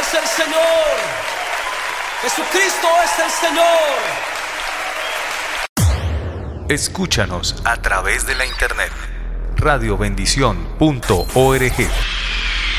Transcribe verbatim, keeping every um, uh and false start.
es el Señor. Jesucristo es el Señor. Escúchanos a través de la internet radio bendición punto org.